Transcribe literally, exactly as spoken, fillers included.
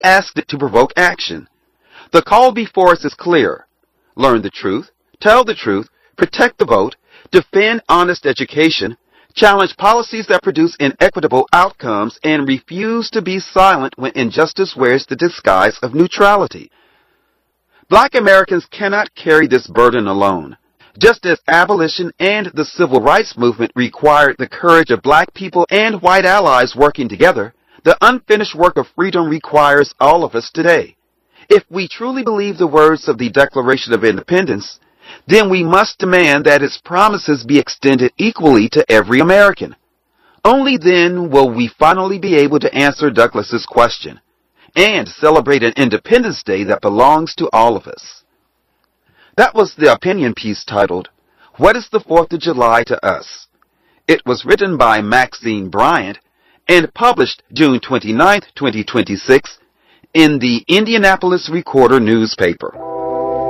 asked it to provoke action. The call before us is clear. Learn the truth, tell the truth, protect the vote, defend honest education, challenge policies that produce inequitable outcomes, and refuse to be silent when injustice wears the disguise of neutrality. Black Americans cannot carry this burden alone. Just as abolition and the civil rights movement required the courage of black people and white allies working together, the unfinished work of freedom requires all of us today. If we truly believe the words of the Declaration of Independence, then we must demand that its promises be extended equally to every American. Only then will we finally be able to answer Douglas's question and celebrate an Independence Day that belongs to all of us. That was the opinion piece titled, "What is the fourth of July to Us?" It was written by Maxine Bryant and published June twenty-ninth, twenty twenty-six in the Indianapolis Recorder newspaper.